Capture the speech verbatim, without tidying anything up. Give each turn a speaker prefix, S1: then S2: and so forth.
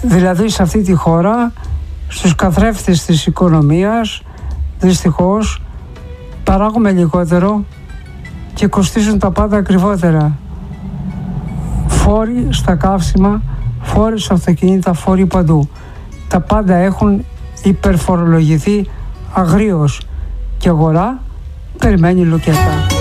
S1: Δηλαδή σε αυτή τη χώρα, στους καθρέφτες της οικονομίας, δυστυχώς παράγουμε λιγότερο και κοστίζουν τα πάντα ακριβότερα. Φόροι στα καύσιμα, φόροι στα αυτοκίνητα, φόροι παντού. Τα πάντα έχουν υπερφορολογηθεί αγρίως και η αγορά περιμένει λουκέτα.